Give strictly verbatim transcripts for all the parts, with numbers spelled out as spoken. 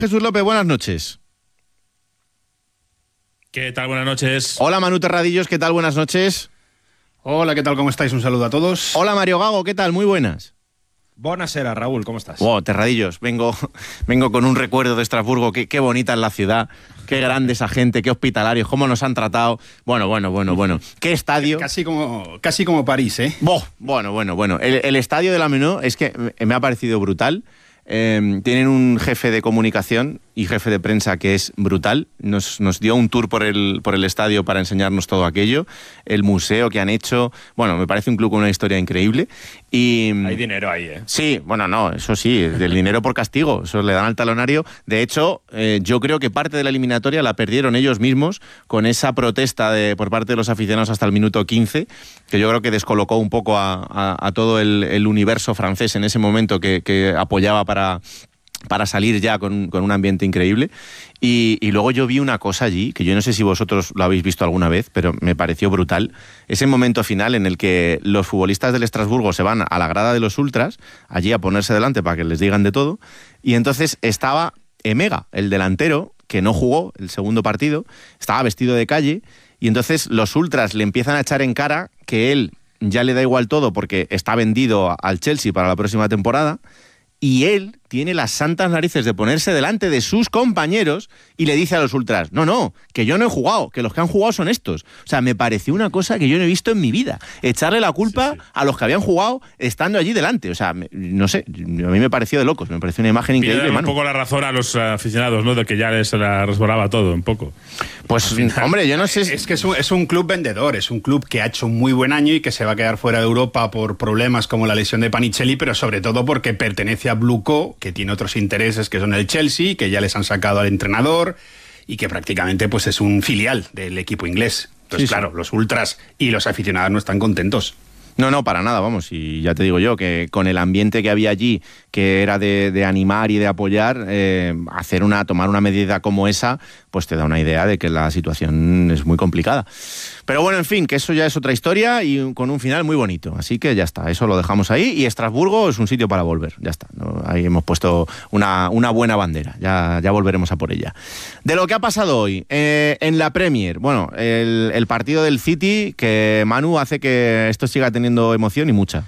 Jesús López, buenas noches. ¿Qué tal? Buenas noches. Hola Manu Terradillos, ¿qué tal? Buenas noches. Hola, ¿qué tal? ¿Cómo estáis? Un saludo a todos. Hola Mario Gago, ¿qué tal? Muy buenas. Buenasera, Raúl, ¿cómo estás? Oh, Terradillos, vengo, vengo con un recuerdo de Estrasburgo, qué, qué bonita es la ciudad, qué grande esa gente, qué hospitalarios, cómo nos han tratado. Bueno, bueno, bueno, bueno. ¿Qué estadio? Casi como, casi como París, ¿eh? Oh, bueno, bueno, bueno. El, el estadio de la Menú es que me ha parecido brutal. Eh, tienen un jefe de comunicación y jefe de prensa que es brutal. Nos, nos dio un tour por el, por el estadio para enseñarnos todo aquello, el museo que han hecho. Bueno, me parece un club con una historia increíble. Y hay dinero ahí, ¿eh? Sí, bueno, no, eso sí, del dinero por castigo, eso le dan al talonario. De hecho, eh, yo creo que parte de la eliminatoria la perdieron ellos mismos con esa protesta de, por parte de los aficionados hasta el minuto quince, que yo creo que descolocó un poco a, a, a todo el, el universo francés en ese momento que, que apoyaba para... para salir ya con, con un ambiente increíble. Y, y luego yo vi una cosa allí, que yo no sé si vosotros lo habéis visto alguna vez, pero me pareció brutal. Ese momento final en el que los futbolistas del Estrasburgo se van a la grada de los ultras, allí a ponerse delante para que les digan de todo, y entonces estaba Emega, el delantero, que no jugó el segundo partido, estaba vestido de calle, y entonces los ultras le empiezan a echar en cara que él ya le da igual todo porque está vendido al Chelsea para la próxima temporada, y él tiene las santas narices de ponerse delante de sus compañeros y le dice a los ultras, no, no, que yo no he jugado, que los que han jugado son estos. O sea, me pareció una cosa que yo no he visto en mi vida. Echarle la culpa sí, sí. a los que habían jugado estando allí delante. O sea, no sé, a mí me pareció de locos, me pareció una imagen increíble. Y un Manu. poco la razón a los aficionados, ¿no? De que ya les la resbalaba todo, un poco. Pues, hombre, yo no sé... Es que es un, es un club vendedor, es un club que ha hecho un muy buen año y que se va a quedar fuera de Europa por problemas como la lesión de Panicelli, pero sobre todo porque pertenece a Blue Co, que tiene otros intereses que son el Chelsea, que ya les han sacado al entrenador y que prácticamente pues es un filial del equipo inglés. Entonces, sí, claro, sí. los ultras y los aficionados no están contentos. No, no, para nada, vamos, y ya te digo yo, que con el ambiente que había allí, que era de, de animar y de apoyar, eh, hacer una, tomar una medida como esa, pues te da una idea de que la situación es muy complicada. Pero bueno, en fin, que eso ya es otra historia y con un final muy bonito, así que ya está, eso lo dejamos ahí, y Estrasburgo es un sitio para volver, ya está, ¿no? Ahí hemos puesto una, una buena bandera, ya, ya volveremos a por ella. De lo que ha pasado hoy, eh, en la Premier, bueno, el, el partido del City, que Manu hace que esto siga teniendo emoción y mucha.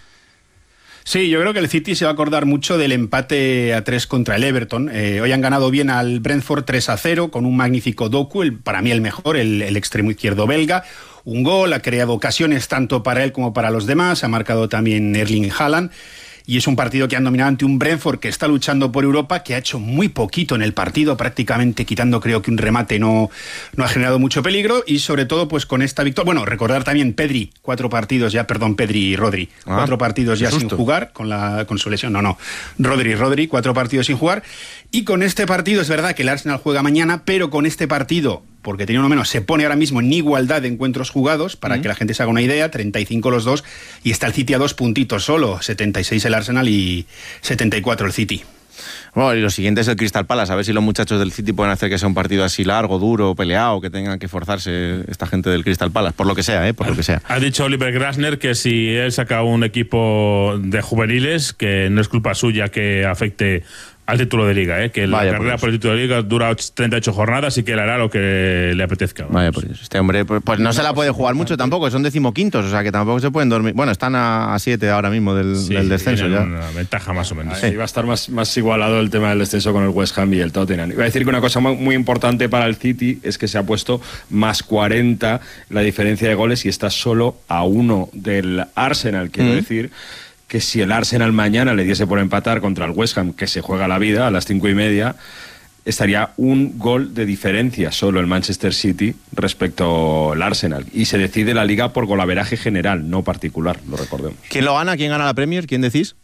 Sí, yo creo que el City se va a acordar mucho del empate a tres contra el Everton. Eh, hoy han ganado bien al Brentford tres a cero con un magnífico Doku, el, para mí el mejor, el, el extremo izquierdo belga. Un gol, ha creado ocasiones tanto para él como para los demás, ha marcado también Erling Haaland. Y es un partido que han dominado ante un Brentford que está luchando por Europa, que ha hecho muy poquito en el partido, prácticamente quitando creo que un remate no, no ha generado mucho peligro, y sobre todo pues con esta victoria, bueno, recordar también Pedri, cuatro partidos ya, perdón, Pedri y Rodri, ah, cuatro partidos ya sin jugar con, la, con su lesión, no, no, Rodri, Rodri, cuatro partidos sin jugar, y con este partido es verdad que el Arsenal juega mañana, pero con este partido, porque tiene uno menos, se pone ahora mismo en igualdad de encuentros jugados, para uh-huh. que la gente se haga una idea, treinta y cinco los dos, y está el City a dos puntitos solo, setenta y seis el Arsenal y setenta y cuatro el City. Bueno, y lo siguiente es el Crystal Palace, a ver si los muchachos del City pueden hacer que sea un partido así largo, duro, peleado, que tengan que forzarse esta gente del Crystal Palace, por lo que sea, ¿eh? Por lo que sea. Ha dicho Oliver Grasner que si él saca un equipo de juveniles, que no es culpa suya que afecte al título de liga, ¿eh? Que la Vaya carrera por, por el título de liga dura treinta y ocho jornadas y que él hará lo que le apetezca. Vamos. Vaya por eso. Este hombre, pues, pues no se la puede jugar mucho tampoco, son decimoquintos, o sea que tampoco se pueden dormir. Bueno, están a siete ahora mismo del, sí, del descenso ya. Una ventaja más o menos. Sí. Va a estar más, más igualado el tema del descenso con el West Ham y el Tottenham. Iba a decir que una cosa muy importante para el City es que se ha puesto más cuarenta la diferencia de goles y está solo a uno del Arsenal, quiero mm. decir que si el Arsenal mañana le diese por empatar contra el West Ham, que se juega la vida a las cinco y media, estaría un gol de diferencia solo el Manchester City respecto al Arsenal. Y se decide la liga por golaveraje general, no particular, lo recordemos. ¿Quién lo gana? ¿Quién gana la Premier? ¿Quién decís?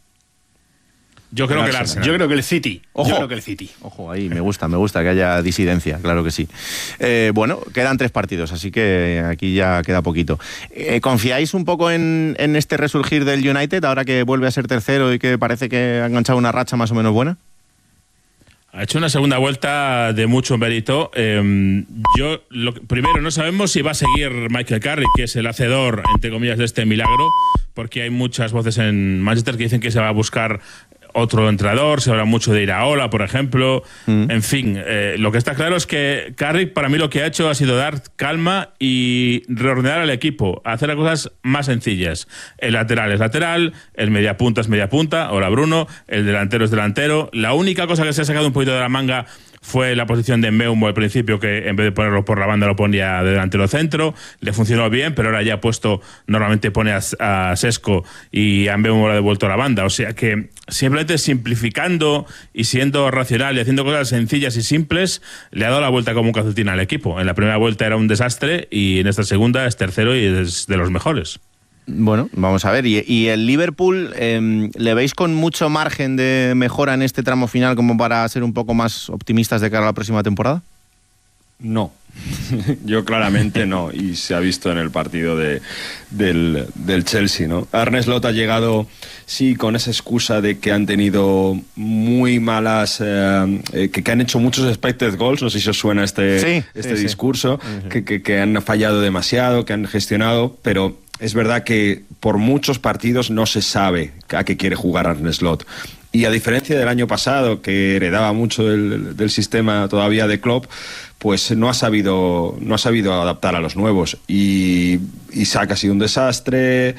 Yo creo que el Arsenal. Yo creo que el City. Ojo. Yo creo que el City. Ojo, ahí me gusta, me gusta que haya disidencia, claro que sí. Eh, bueno, quedan tres partidos, así que aquí ya queda poquito. Eh, ¿Confiáis un poco en, en este resurgir del United ahora que vuelve a ser tercero y que parece que ha enganchado una racha más o menos buena? Ha hecho una segunda vuelta de mucho mérito. Eh, yo, lo, primero, no sabemos si va a seguir Michael Carrick, que es el hacedor, entre comillas, de este milagro, porque hay muchas voces en Manchester que dicen que se va a buscar otro entrenador, se habla mucho de Iraola, por ejemplo. Mm. En fin, eh, lo que está claro es que Carrick, para mí, lo que ha hecho ha sido dar calma y reordenar al equipo, hacer las cosas más sencillas. El lateral es lateral, el mediapunta es mediapunta, hola Bruno, el delantero es delantero. La única cosa que se ha sacado un poquito de la manga fue la posición de Mbeumo al principio, que en vez de ponerlo por la banda lo ponía de delantero centro, le funcionó bien, pero ahora ya ha puesto, normalmente pone a, a Sesco y a Mbeumo lo ha devuelto a la banda, o sea que simplemente simplificando y siendo racional y haciendo cosas sencillas y simples, le ha dado la vuelta como un calcetín al equipo. En la primera vuelta era un desastre y en esta segunda es tercero y es de los mejores. Bueno, vamos a ver. ¿Y, y el Liverpool, eh, le veis con mucho margen de mejora en este tramo final como para ser un poco más optimistas de cara a la próxima temporada? No, yo claramente no, y se ha visto en el partido de, del, del Chelsea, ¿no? Arne Slot ha llegado, sí, con esa excusa de que han tenido muy malas, eh, eh, que, que han hecho muchos expected goals, no sé si os suena este, sí, este sí, discurso, sí. Que, que, que han fallado demasiado, que han gestionado, pero es verdad que por muchos partidos no se sabe a qué quiere jugar Arne Slot. Y a diferencia del año pasado, que heredaba mucho del, del sistema todavía de Klopp, pues no ha sabido no ha sabido adaptar a los nuevos. Y Isaac ha sido un desastre.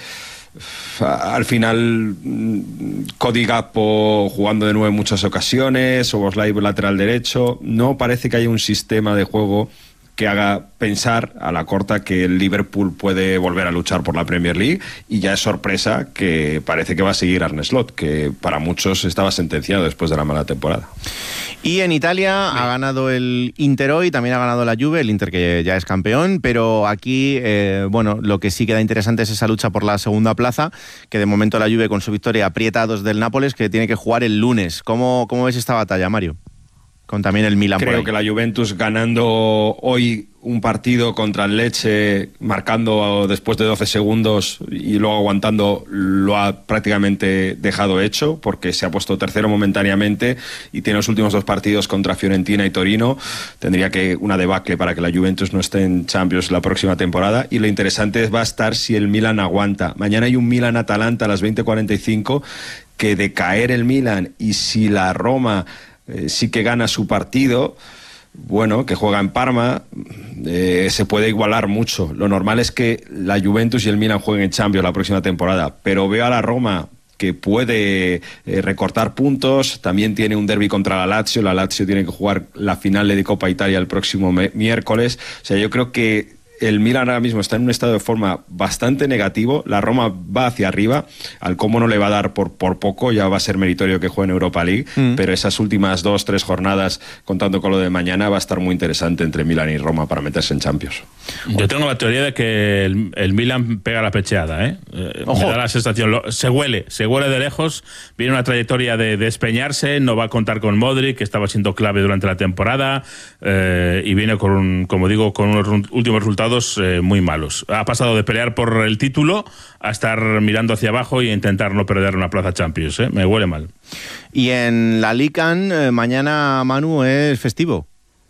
Al final, Cody Gakpo jugando de nuevo en muchas ocasiones, Szoboszlai lateral derecho. No parece que haya un sistema de juego que haga pensar a la corta que el Liverpool puede volver a luchar por la Premier League, y ya es sorpresa que parece que va a seguir Arne Slot, que para muchos estaba sentenciado después de la mala temporada. Y en Italia sí. ha ganado el Inter hoy, también ha ganado la Juve, el Inter que ya es campeón, pero aquí, eh, bueno, lo que sí queda interesante es esa lucha por la segunda plaza, que de momento la Juve con su victoria aprieta a dos del Nápoles, que tiene que jugar el lunes. ¿Cómo, cómo ves esta batalla, Mario? Con también el Milan. Creo por ahí. que la Juventus ganando hoy un partido contra el Lecce, marcando después de doce segundos y luego aguantando, lo ha prácticamente dejado hecho, porque se ha puesto tercero momentáneamente y tiene los últimos dos partidos contra Fiorentina y Torino. Tendría que una debacle para que la Juventus no esté en Champions la próxima temporada, y lo interesante va a estar si el Milan aguanta. Mañana hay un Milan-Atalanta a las veinte cuarenta y cinco, que de caer el Milan y si la Roma Eh, sí que gana su partido, bueno, que juega en Parma, eh, se puede igualar mucho. Lo normal es que la Juventus y el Milan jueguen en Champions la próxima temporada, pero veo a la Roma que puede eh, recortar puntos. También tiene un derbi contra la Lazio. La Lazio tiene que jugar la final de Copa Italia el próximo miércoles. O sea, yo creo que el Milan ahora mismo está en un estado de forma bastante negativo. La Roma va hacia arriba. Al Como no le va a dar por, por poco. Ya va a ser meritorio que juegue en Europa League. Mm. Pero esas últimas dos, tres jornadas, contando con lo de mañana, va a estar muy interesante entre Milan y Roma para meterse en Champions. Yo tengo la teoría de que el, el Milan pega la pecheada, ¿eh? eh me da la sensación. Lo, se huele, se huele de lejos. Viene una trayectoria de despeñarse. No va a contar con Modric, que estaba siendo clave durante la temporada. Eh, y viene con, un, como digo, con unos últimos resultados Eh, muy malos. Ha pasado de pelear por el título a estar mirando hacia abajo y intentar no perder una plaza Champions, ¿eh? Me huele mal. Y en la Ligan, eh, mañana, Manu, es festivo.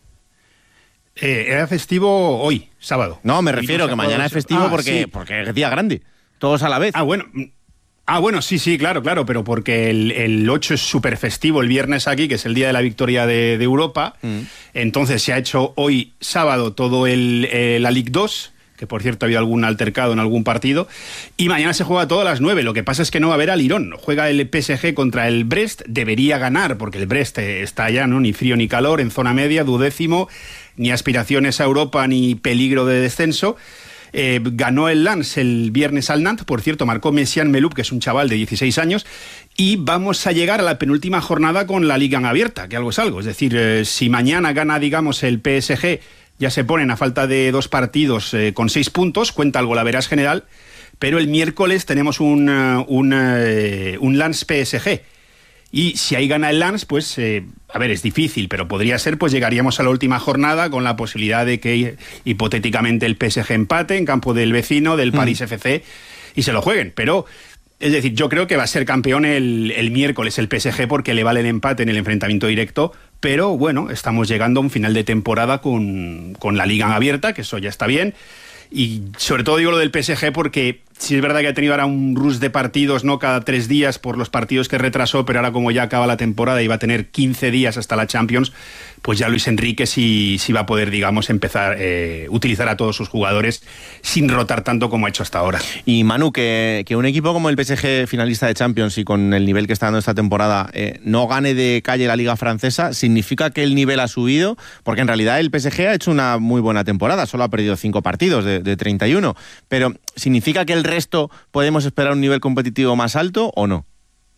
Eh, era festivo hoy, sábado. No, me refiero que mañana es festivo ah, porque, sí. porque es día grande. Todos a la vez. Ah, bueno. Ah, bueno, sí, sí, claro, claro, pero porque el, el ocho es súper festivo el viernes aquí, que es el día de la victoria de, de Europa. Mm. Entonces se ha hecho hoy sábado todo el, eh, la Ligue dos, que por cierto ha habido algún altercado en algún partido, y mañana se juega todo a las nueve. Lo que pasa es que no va a haber alirón. Juega el P S G contra el Brest, debería ganar, porque el Brest está allá, ¿no? Ni frío ni calor, en zona media, duodécimo, ni aspiraciones a Europa ni peligro de descenso. Eh, ganó el Lens el viernes al Nantes, por cierto, marcó Messian Meloup, que es un chaval de dieciséis años, y vamos a llegar a la penúltima jornada con la Liga abierta, que algo es algo. Es decir, eh, si mañana gana, digamos, el P S G, ya se ponen a falta de dos partidos eh, con seis puntos, cuenta el golaveras general, pero el miércoles tenemos un, uh, un, uh, un Lens P S G. Y si ahí gana el Lens, pues, eh, a ver, es difícil, pero podría ser, pues llegaríamos a la última jornada con la posibilidad de que hipotéticamente el P S G empate en campo del vecino, del Paris mm. F C, y se lo jueguen. Pero, es decir, yo creo que va a ser campeón el, el miércoles el P S G porque le vale el empate en el enfrentamiento directo, pero bueno, estamos llegando a un final de temporada con, con la Liga abierta, que eso ya está bien. Y sobre todo digo lo del P S G porque Sí, es verdad que ha tenido ahora un rush de partidos, no cada tres días por los partidos que retrasó, pero ahora como ya acaba la temporada y va a tener quince días hasta la Champions, pues ya Luis Enrique sí, sí va a poder, digamos, empezar a eh, utilizar a todos sus jugadores sin rotar tanto como ha hecho hasta ahora. Y Manu, que, que un equipo como el P S G, finalista de Champions y con el nivel que está dando esta temporada, eh, no gane de calle la Liga Francesa, ¿significa que el nivel ha subido? Porque en realidad el P S G ha hecho una muy buena temporada, solo ha perdido cinco partidos de, de treinta y uno, pero ¿significa que el resto podemos esperar un nivel competitivo más alto o no?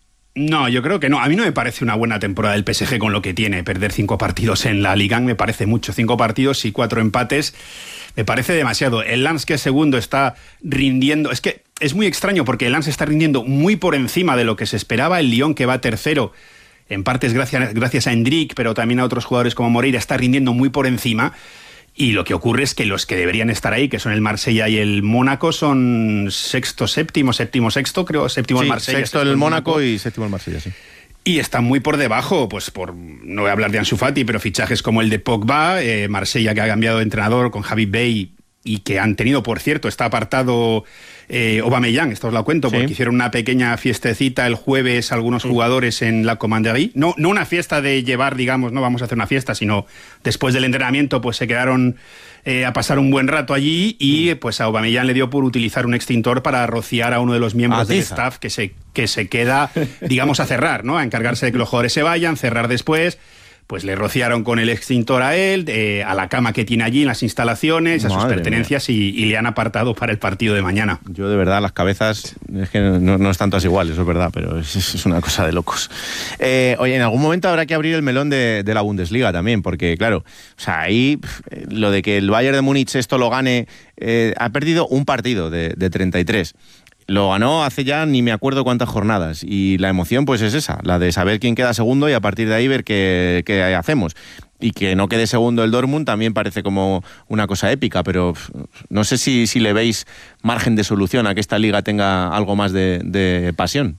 No, yo creo que no. A mí no me parece una buena temporada del P S G con lo que tiene. Perder cinco partidos en la Liga me parece mucho. Cinco partidos y cuatro empates me parece demasiado. El Lens, que es segundo, está rindiendo... Es que es muy extraño porque el Lens está rindiendo muy por encima de lo que se esperaba. El Lyon, que va tercero, en parte es gracias, gracias a Endrick, pero también a otros jugadores como Moreira, está rindiendo muy por encima. Y lo que ocurre es que los que deberían estar ahí, que son el Marsella y el Mónaco, son sexto, séptimo, séptimo, sexto, creo, séptimo sí, el Marsella. Sexto el Mónaco y séptimo el Marsella, sí. Y están muy por debajo, pues por, no voy a hablar de Ansu Fati, pero fichajes como el de Pogba, eh, Marsella, que ha cambiado de entrenador con Javi Bey y que han tenido, por cierto, está apartado eh, Aubameyang, esto os lo cuento, ¿sí? Porque hicieron una pequeña fiestecita el jueves algunos jugadores en la Commanderie. No, no una fiesta de llevar, digamos, no vamos a hacer una fiesta, sino después del entrenamiento pues se quedaron eh, a pasar un buen rato allí y pues a Aubameyang le dio por utilizar un extintor para rociar a uno de los miembros del staff que se, que se queda, digamos, a cerrar, ¿no? A encargarse de que los jugadores se vayan, cerrar después. Pues le rociaron con el extintor a él, eh, a la cama que tiene allí en las instalaciones, a sus Madre pertenencias y, y le han apartado para el partido de mañana. Yo de verdad, las cabezas, es que no, no están todas iguales, eso es verdad, pero es, es una cosa de locos. Eh, oye, en algún momento habrá que abrir el melón de, de la Bundesliga también, porque claro, o sea, ahí lo de que el Bayern de Múnich esto lo gane, eh, ha perdido un partido de, de treinta y tres. Lo ganó hace ya ni me acuerdo cuántas jornadas y la emoción pues es esa, la de saber quién queda segundo y a partir de ahí ver qué, qué hacemos. Y que no quede segundo el Dortmund también parece como una cosa épica, pero no sé si, si le veis margen de solución a que esta liga tenga algo más de, de pasión.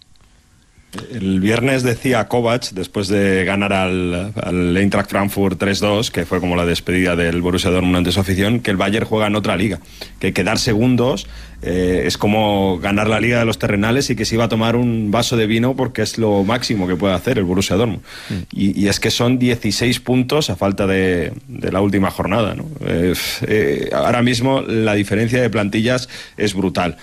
El viernes decía Kovac, después de ganar al, al Eintracht Frankfurt tres dos, que fue como la despedida del Borussia Dortmund ante su afición, que el Bayern juega en otra liga, que quedar segundos eh, es como ganar la liga de los terrenales y que se iba a tomar un vaso de vino porque es lo máximo que puede hacer el Borussia Dortmund. Mm. Y, y es que son dieciséis puntos a falta de, de la última jornada, ¿no? Eh, eh, ahora mismo la diferencia de plantillas es brutal.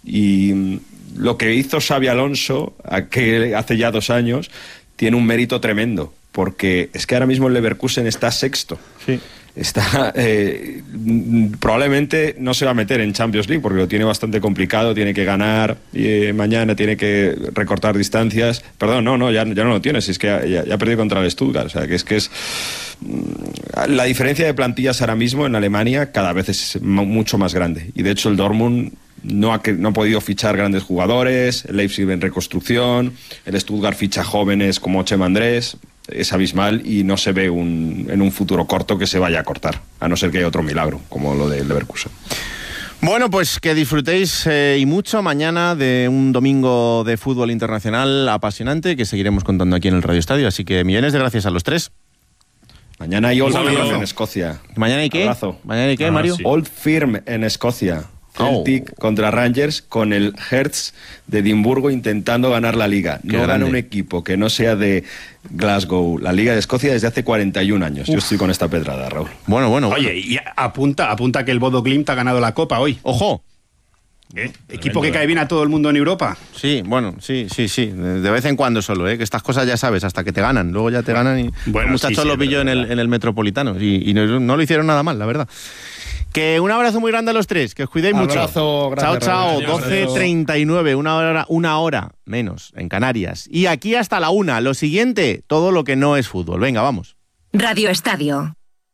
Y lo que hizo Xabi Alonso aquel, hace ya dos años tiene un mérito tremendo, porque es que ahora mismo el Leverkusen está sexto. Sí. Está eh, probablemente no se va a meter en Champions League porque lo tiene bastante complicado, tiene que ganar eh, mañana, tiene que recortar distancias. Perdón, no, no, ya, ya no lo tiene, si es que ya, ya perdió contra el Stuttgart, o sea, que es que es la diferencia de plantillas ahora mismo en Alemania cada vez es mucho más grande y de hecho el Dortmund no ha, no ha podido fichar grandes jugadores, el Leipzig en reconstrucción, el Stuttgart ficha jóvenes como Chema Andrés, es abismal y no se ve un, en un futuro corto que se vaya a cortar, a no ser que haya otro milagro, como lo del Leverkusen. Bueno, pues que disfrutéis eh, y mucho mañana de un domingo de fútbol internacional apasionante que seguiremos contando aquí en el Radio Estadio, así que millones de gracias a los tres. Mañana hay Old Firm en Escocia. ¿Mañana hay qué? Abrazo. ¿Mañana hay qué, ah, Mario? Sí. Old Firm en Escocia. Celtic oh. contra Rangers con el Hertz de Edimburgo intentando ganar la liga. Qué no grande. gana un equipo que no sea de Glasgow, la Liga de Escocia, desde hace cuarenta y un años. Uf. Yo estoy con esta pedrada, Raúl. Bueno, bueno. Oye, bueno. y apunta, apunta que el Bodo Glimt ha ganado la Copa hoy. ¡Ojo! ¿Eh? Equipo que cae bien a todo el mundo en Europa. Sí, bueno, sí, sí, sí. De vez en cuando solo, ¿eh? Que estas cosas ya sabes, hasta que te ganan. Luego ya te ganan y bueno, el muchacho sí, sí, lo pilló en el, en el Metropolitano y, y no, no lo hicieron nada mal, la verdad. Que un abrazo muy grande a los tres, que os cuidéis abrazo, mucho. gracias, chao, chao, Raúl. doce treinta y nueve, una hora, una hora menos en Canarias. Y aquí hasta la una. Lo siguiente, todo lo que no es fútbol. Venga, vamos. Radio Estadio.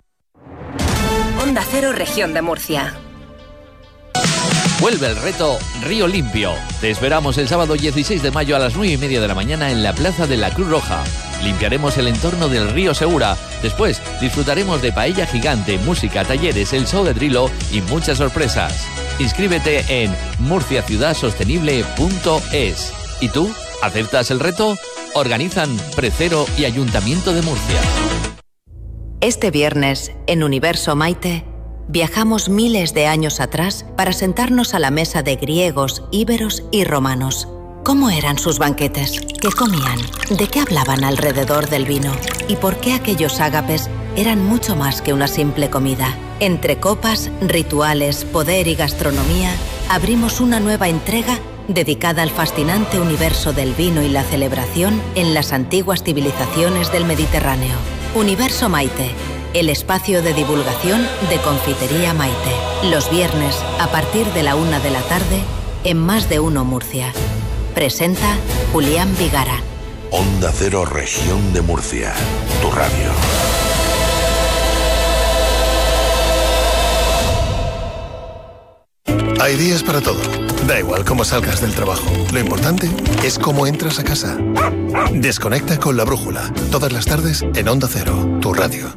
Onda Cero, Región de Murcia. Vuelve el reto Río Limpio. Te esperamos el sábado dieciséis de mayo a las nueve y media de la mañana en la Plaza de la Cruz Roja. Limpiaremos el entorno del río Segura. Después disfrutaremos de paella gigante, música, talleres, el show de Drilo y muchas sorpresas. Inscríbete en murcia ciudad sostenible punto es. ¿Y tú? ¿Aceptas el reto? Organizan Precero y Ayuntamiento de Murcia. Este viernes, en Universo Maite, Viajamos miles de años atrás para sentarnos a la mesa de griegos, íberos y romanos. ¿Cómo eran sus banquetes? ¿Qué comían? ¿De qué hablaban alrededor del vino? ¿Y por qué aquellos ágapes eran mucho más que una simple comida? Entre copas, rituales, poder y gastronomía, abrimos una nueva entrega dedicada al fascinante universo del vino y la celebración en las antiguas civilizaciones del Mediterráneo. Universo Maite, el espacio de divulgación de Confitería Maite. Los viernes, a partir de la una de la tarde, en Más de Uno Murcia. Presenta Julián Vigara. Onda Cero, Región de Murcia. Tu radio. Hay días para todo. Da igual cómo salgas del trabajo. Lo importante es cómo entras a casa. Desconecta con La Brújula. Todas las tardes en Onda Cero, tu radio.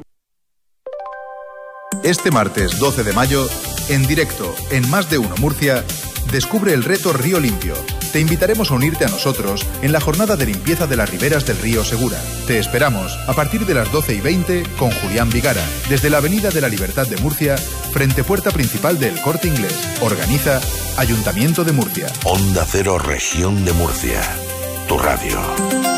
Este martes doce de mayo, en directo en Más de Uno Murcia, descubre el reto Río Limpio. Te invitaremos a unirte a nosotros en la jornada de limpieza de las riberas del río Segura. Te esperamos a partir de las doce y veinte con Julián Vigara, desde la Avenida de la Libertad de Murcia, frente puerta principal del Corte Inglés. Organiza Ayuntamiento de Murcia. Onda Cero, Región de Murcia. Tu radio.